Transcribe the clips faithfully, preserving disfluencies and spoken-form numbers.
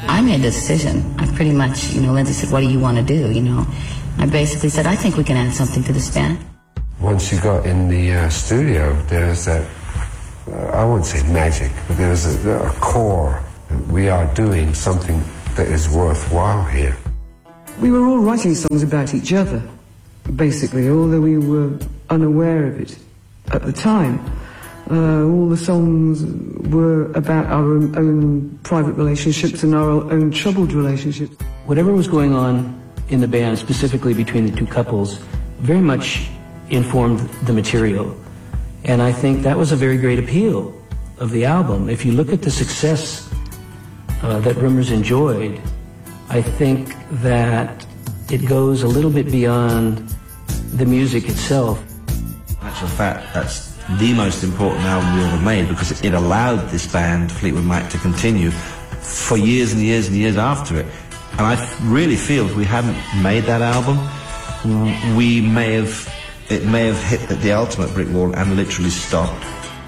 I made the decision. I pretty much, you know, Lindsay said, what do you want to do, you know? I basically said, I think we can add something to this band. Once you got in the uh, studio, there's that, uh, I wouldn't say magic, but there's a, a core. We are doing something that is worthwhile here. We were all writing songs about each other, basically, although we were unaware of it at the time. Uh, all the songs were about our own, own private relationships and our own troubled relationships. Whatever was going on in the band, specifically between the two couples, very much informed the material. And I think that was a very great appeal of the album. If you look at the success uh, that Rumours enjoyed, I think that it goes a little bit beyond the music itself. In actual fact, that's the most important album we ever made because it allowed this band, Fleetwood Mac, to continue for years and years and years after it. And I really feel if we hadn't made that album, we may have, it may have hit the ultimate brick wall and literally stopped.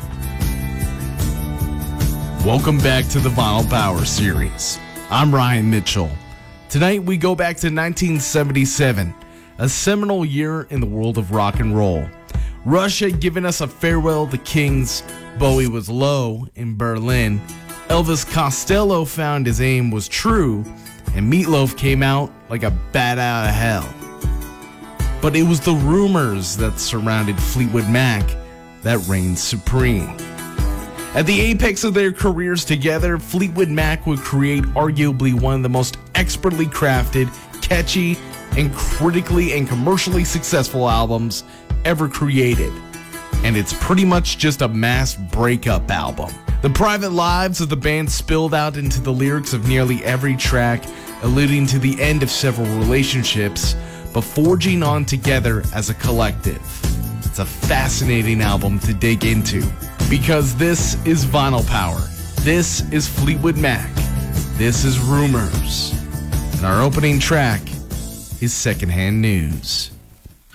Welcome back to the Vinyl Power series. I'm Ryan Mitchell. Tonight we go back to nineteen seventy-seven, a seminal year in the world of rock and roll. Rush had given us a farewell to Kings, Bowie was low in Berlin, Elvis Costello found his aim was true, and Meatloaf came out like a bat out of hell. But it was the rumors that surrounded Fleetwood Mac that reigned supreme. At the apex of their careers together, Fleetwood Mac would create arguably one of the most expertly crafted, catchy, and critically and commercially successful albums ever created. And it's pretty much just a mass breakup album. The private lives of the band spilled out into the lyrics of nearly every track, alluding to the end of several relationships, but forging on together as a collective. It's a fascinating album to dig into, because this is Vinyl Power. This is Fleetwood Mac. This is Rumours. And our opening track is Secondhand News.